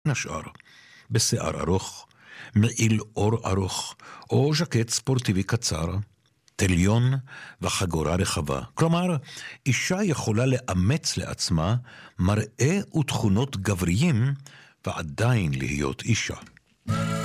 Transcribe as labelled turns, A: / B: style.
A: השאר, בשיער ארוך, מעיל אור ארוך, או ז'קט ספורטיבי קצר, תליון וחגורה רחבה. כלומר, אישה יכולה לאמץ לעצמה מראה ותכונות גבריים ועדיין להיות אישה.